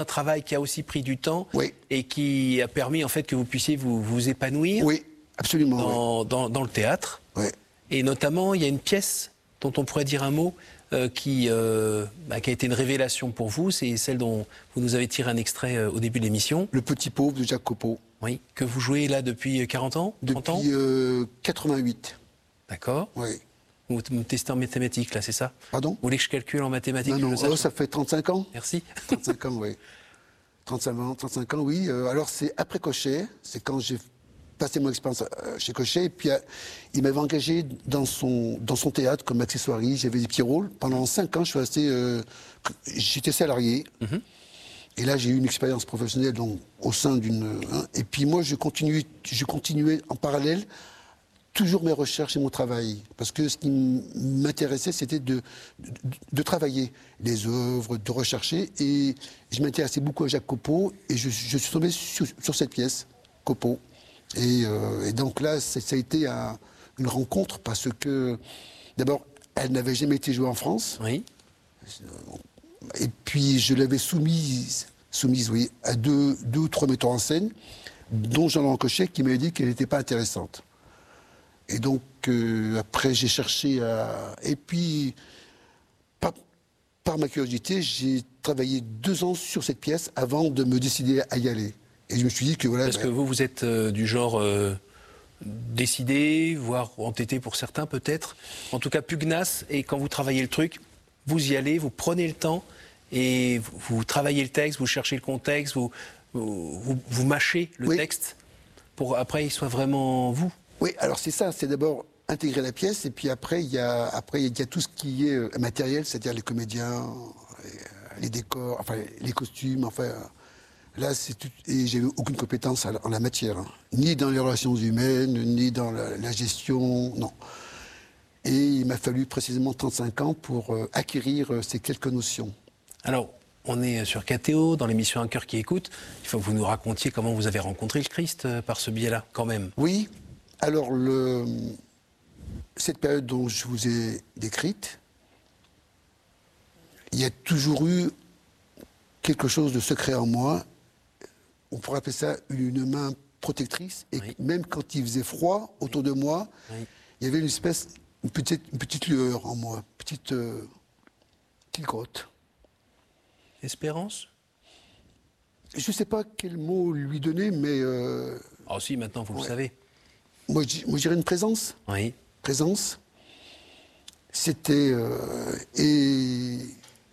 Un travail qui a aussi pris du temps Oui. et qui a permis en fait que vous puissiez vous épanouir Oui, absolument. dans le théâtre. Oui. Et notamment, il y a une pièce dont on pourrait dire un mot qui a été une révélation pour vous. C'est celle dont vous nous avez tiré un extrait au début de l'émission. Le Petit Pauvre de Jacques Copeau. Oui, que vous jouez là depuis 40 ans 30 ans Depuis 88. D'accord. Oui. Vous me testez en mathématiques, là, c'est ça? Pardon? Vous voulez que je calcule en mathématiques? Non, je le sache ça fait 35 ans. Merci. 35 ans, oui. 35 ans, oui. Alors, c'est après Cochet. C'est quand j'ai passé mon expérience chez Cochet. Et puis, il m'avait engagé dans son théâtre comme accessoiriste. J'avais des petits rôles. Pendant 5 ans, j'étais salarié. Et là, j'ai eu une expérience professionnelle donc, au sein d'une... et puis moi, je continuais en parallèle toujours mes recherches et mon travail. Parce que ce qui m'intéressait, c'était de travailler les œuvres, de rechercher. Et je m'intéressais beaucoup à Jacques Copeau. Et je suis tombé sur cette pièce, Copeau. Et donc là, ça a été une rencontre parce que, d'abord, elle n'avait jamais été jouée en France. Oui. Et puis, je l'avais soumise oui, à deux ou trois metteurs en scène, dont Jean-Laurent Cochet, qui m'avait dit qu'elle n'était pas intéressante. Et donc, après, j'ai cherché à... Et puis, par ma curiosité, j'ai travaillé 2 ans sur cette pièce avant de me décider à y aller. Et je me suis dit que voilà... Parce que vous êtes du genre décidé, voire entêté pour certains peut-être, en tout cas pugnace, et quand vous travaillez le truc, vous y allez, vous prenez le temps, et vous travaillez le texte, vous cherchez le contexte, vous mâchez le texte, pour après il soit vraiment vous. Oui, alors c'est ça, c'est d'abord intégrer la pièce, et puis après il y a tout ce qui est matériel, c'est-à-dire les comédiens, les décors, enfin les costumes, enfin... Là, c'est tout, et j'ai eu aucune compétence en la matière, hein. Ni dans les relations humaines, ni dans la gestion, non. Et il m'a fallu précisément 35 ans pour acquérir ces quelques notions. Alors, on est sur KTO, dans l'émission Un cœur qui écoute. Il faut que vous nous racontiez comment vous avez rencontré le Christ par ce biais-là, quand même. Oui, alors cette période dont je vous ai décrite, il y a toujours eu quelque chose de secret en moi. On pourrait appeler ça une main protectrice. Et même quand il faisait froid autour de moi, il y avait une petite lueur en moi, petite grotte. Espérance? Je ne sais pas quel mot lui donner, mais... Ah si, maintenant vous le savez. Moi, je dirais une présence. Oui. Présence. C'était... et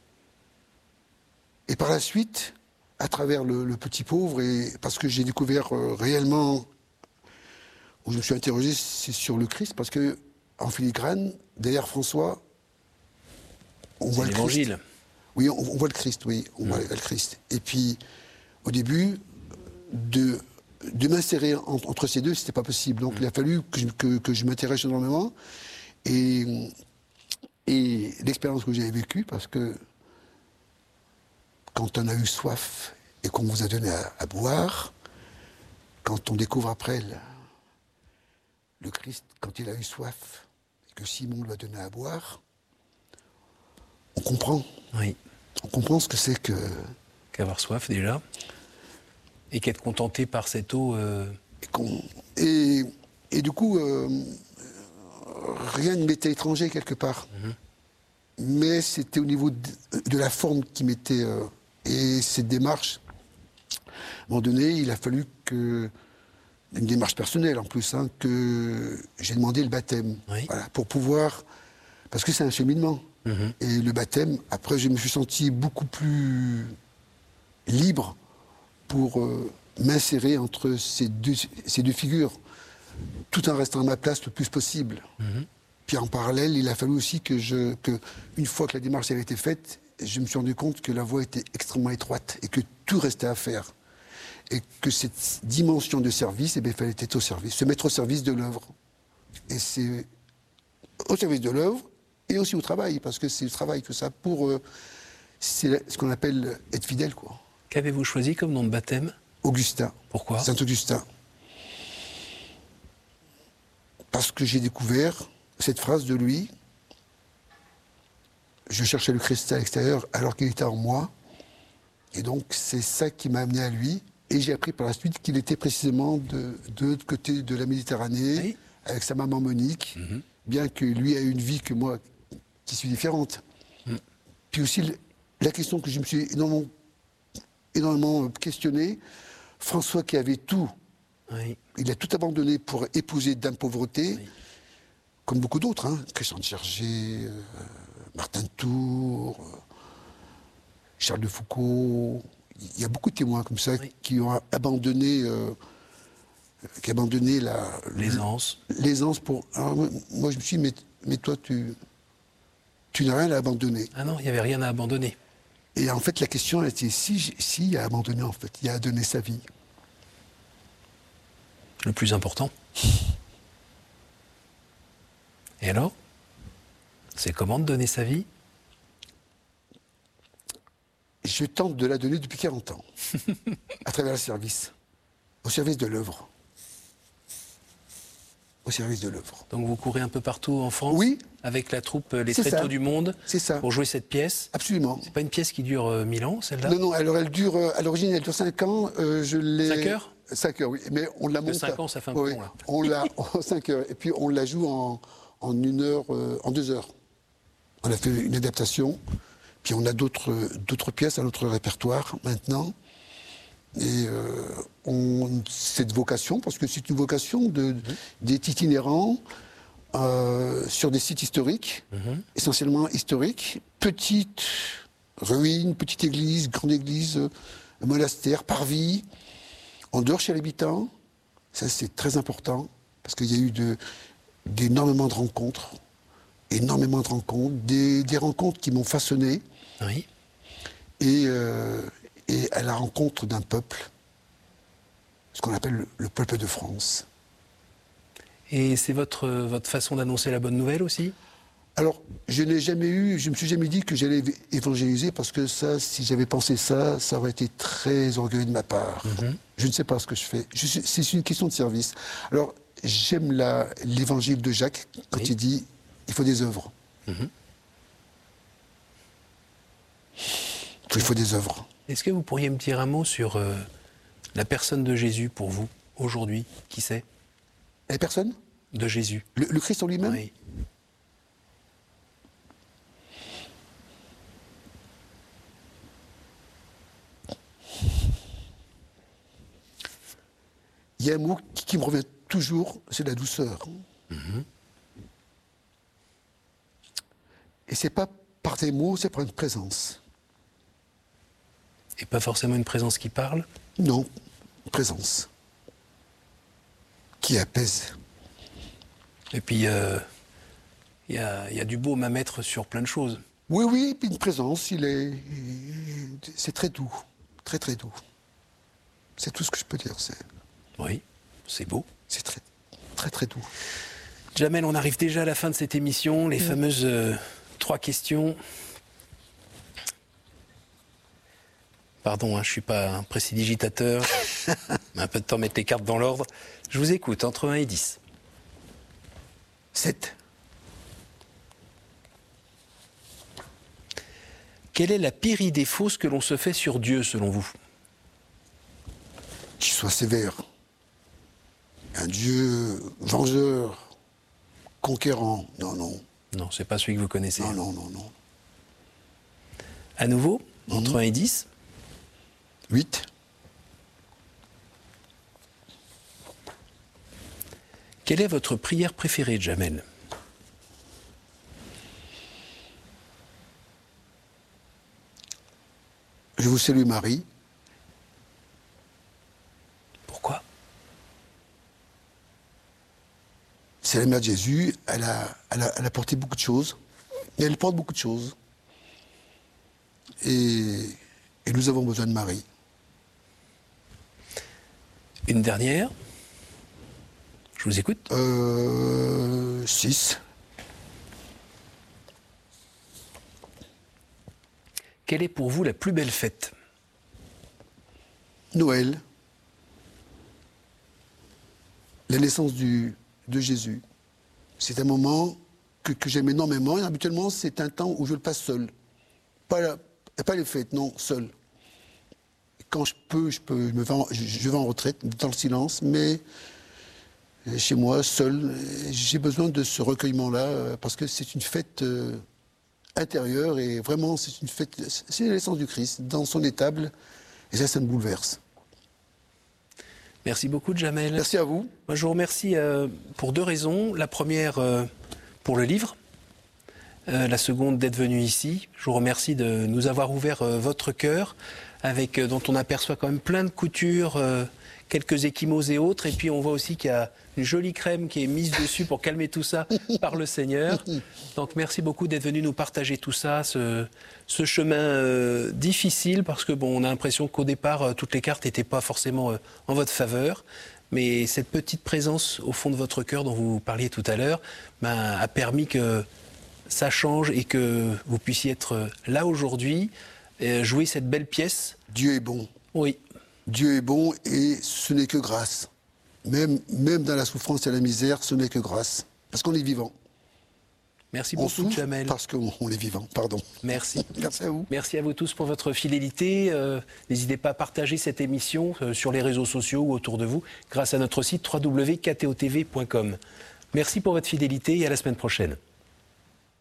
par la suite... à travers le Petit Pauvre, et parce que j'ai découvert réellement, où je me suis interrogé, c'est sur le Christ, parce que en filigrane, derrière François, on voit le Christ. L'Évangile. Oui, on voit le Christ, oui, on voit le Christ. Et puis, au début, de m'insérer entre ces deux, c'était pas possible. Donc, il a fallu que je m'intéresse énormément, et l'expérience que j'ai vécue, parce que quand on a eu soif et qu'on vous a donné à boire, quand on découvre après le Christ, quand il a eu soif, et que Simon lui a donné à boire, on comprend. Oui. On comprend ce que c'est que... Qu'avoir soif déjà, et qu'être contenté par cette eau... Et du coup, rien ne m'était étranger quelque part. Mais c'était au niveau de la forme qui m'était... et cette démarche, à un moment donné, il a fallu que... Une démarche personnelle en plus, hein, que j'ai demandé le baptême. Voilà, pour pouvoir... Parce que c'est un cheminement. Et le baptême, après, je me suis senti beaucoup plus libre pour m'insérer entre ces deux figures, tout en restant à ma place le plus possible. Puis en parallèle, il a fallu aussi que une fois que la démarche avait été faite, je me suis rendu compte que la voie était extrêmement étroite et que tout restait à faire. Et que cette dimension de service, eh bien, il fallait être au service, se mettre au service de l'œuvre. Et c'est au service de l'œuvre et aussi au travail, parce que c'est le travail que ça c'est ce qu'on appelle être fidèle, quoi. Qu'avez-vous choisi comme nom de baptême? Augustin. Pourquoi? Saint-Augustin. Parce que j'ai découvert cette phrase de lui. Je cherchais le Christ à l'extérieur alors qu'il était en moi. Et donc, c'est ça qui m'a amené à lui. Et j'ai appris par la suite qu'il était précisément de l'autre côté de la Méditerranée, Oui. avec sa maman Monique, bien que lui ait une vie que moi, qui suis différente. Puis aussi, la question que je me suis énormément questionné, François qui avait tout, Oui. il a tout abandonné pour épouser Dame Pauvreté, comme beaucoup d'autres, hein, Christian de Chergé, Martin de Tours, Charles de Foucault. Il y a beaucoup de témoins comme ça qui ont abandonné, L'aisance. l'aisance pour. Alors, moi, je me suis dit, mais toi, tu n'as rien à abandonner. Ah non, il n'y avait rien à abandonner. Et en fait, la question elle était si il a abandonné, en fait, il a donné sa vie. Le plus important. Et alors? C'est comment de donner sa vie? Je tente de la donner depuis 40 ans, à travers le service, au service de l'œuvre. Au service de l'œuvre. Donc vous courez un peu partout en France? Oui. Avec la troupe Les C'est Tréteaux ça. du Monde? C'est ça. Pour jouer cette pièce? Absolument. C'est pas une pièce qui dure 1000 ans, celle-là? Non, alors elle dure, à l'origine, elle dure 5 ans. Je l'ai... 5 heures? 5 heures, oui. Mais on la monte. 5 ans, ça fait un oui, peu long, là. On l'a en 5 heures. Et puis on la joue en 1 heure, en 2 heures. On a fait une adaptation. Puis on a d'autres pièces à notre répertoire maintenant. Et cette vocation, parce que c'est une vocation d'être itinérant sur des sites historiques, essentiellement historiques, petites ruines, petite église, grande église, monastère, parvis, en dehors chez l'habitant. Ça, c'est très important, parce qu'il y a eu énormément de rencontres, des rencontres qui m'ont façonné. Oui. Et à la rencontre d'un peuple, ce qu'on appelle le peuple de France. Et c'est votre façon d'annoncer la bonne nouvelle aussi? Alors, je me suis jamais dit que j'allais évangéliser, parce que ça, si j'avais pensé ça, ça aurait été très orgueilleux de ma part. Je ne sais pas ce que je fais. C'est une question de service. Alors, j'aime l'évangile de Jacques, quand il dit, il faut des œuvres. Il faut des œuvres. Est-ce que vous pourriez me dire un mot sur la personne de Jésus pour vous, aujourd'hui? Qui c'est? La personne? De Jésus. Le Christ en lui-même? Oui. Il y a un mot qui me revient toujours, c'est la douceur. Et c'est pas par des mots, c'est par une présence. Et pas forcément une présence qui parle? Non, une présence qui apaise. Et puis, il y a du baume à mettre sur plein de choses. Oui, puis une présence, c'est très doux, très très doux. C'est tout ce que je peux dire, Oui, c'est beau. c'est très très très doux. Jamel, on arrive déjà à la fin de cette émission, les fameuses 3 questions. Pardon, je ne suis pas un prestidigitateur. Un peu de temps à mettre les cartes dans l'ordre. Je vous écoute, entre 1 et 10. 7. Quelle est la pire idée fausse que l'on se fait sur Dieu, selon vous? Qu'il soit sévère. Un Dieu vengeur, conquérant. Non, non. Non, c'est pas celui que vous connaissez. Non. À nouveau, entre 1 et 10. 8. Quelle est votre prière préférée, Jamel? Je vous salue Marie. Pourquoi? C'est la mère de Jésus, elle a porté beaucoup de choses. Et elle porte beaucoup de choses. Et nous avons besoin de Marie. Une dernière. Je vous écoute. 6. Quelle est pour vous la plus belle fête? Noël. La naissance de Jésus. C'est un moment que j'aime énormément. Et habituellement, c'est un temps où je le passe seul. Pas les fêtes, non, seul. quand je peux, je vais en retraite dans le silence, mais chez moi, seul, j'ai besoin de ce recueillement-là parce que c'est une fête intérieure et vraiment c'est une fête, c'est l'essence du Christ dans son étable et ça me bouleverse. Merci beaucoup, Jamel. Merci à vous. Moi, je vous remercie pour 2 raisons. La première, pour le livre. La seconde, d'être venu ici. Je vous remercie de nous avoir ouvert votre cœur, dont on aperçoit quand même plein de coutures, quelques échymoses et autres. Et puis on voit aussi qu'il y a une jolie crème qui est mise dessus pour calmer tout ça par le Seigneur. Donc merci beaucoup d'être venu nous partager tout ça, ce chemin difficile, parce que on a l'impression qu'au départ, toutes les cartes n'étaient pas forcément en votre faveur. Mais cette petite présence au fond de votre cœur dont vous parliez tout à l'heure a permis que ça change et que vous puissiez être là aujourd'hui, jouer cette belle pièce. Dieu est bon. Oui. Dieu est bon et ce n'est que grâce. Même dans la souffrance et la misère, ce n'est que grâce. Parce qu'on est vivant. Merci beaucoup, Jamel. Parce qu'on est vivant, pardon. Merci. Merci à vous. Merci à vous tous pour votre fidélité. N'hésitez pas à partager cette émission sur les réseaux sociaux ou autour de vous grâce à notre site www.ktotv.com. Merci pour votre fidélité et à la semaine prochaine.